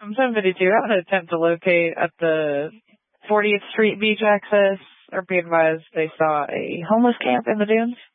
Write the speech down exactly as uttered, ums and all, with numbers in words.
I'm seven fifty-two. I would attempt to locate at the fortieth Street beach access, or be advised they saw a homeless camp in the dunes.